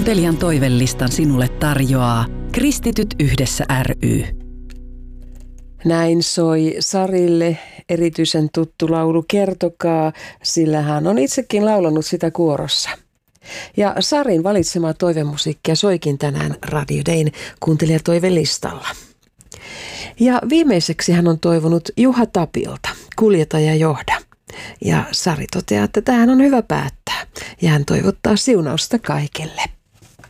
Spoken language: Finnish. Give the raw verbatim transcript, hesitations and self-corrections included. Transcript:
Kuuntelijan toivelistan sinulle tarjoaa Kristityt yhdessä ry. Näin soi Sarille erityisen tuttu laulu Kertokaa, sillä hän on itsekin laulanut sitä kuorossa. Ja Sarin valitsemaa toivemusiikkia soikin tänään Radio Dayn kuuntelijatoivelistalla. Ja viimeiseksi hän on toivonut Juha Tapilta, Kuljeta ja johda. Ja Sari toteaa, että tähän on hyvä päättää. Ja hän toivottaa siunausta kaikille.